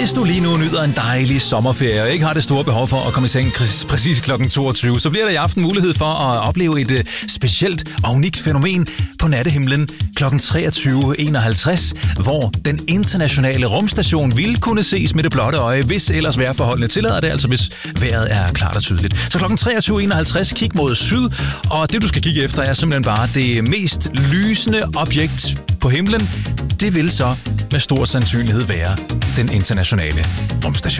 Hvis du lige nu nyder en dejlig sommerferie og ikke har det store behov for at komme i seng præcis kl. 22, så bliver der i aften mulighed for at opleve et specielt og unikt fænomen på nattehimlen kl. 23.51, hvor den internationale rumstation vil kunne ses med det blotte øje, hvis ellers vejrforholdene tillader det, altså hvis vejret er klart og tydeligt. Så kl. 23.51 kig mod syd, og det du skal kigge efter er simpelthen bare det mest lysende objekt på himlen. Det vil så med stor sandsynlighed være den internationale rumstation.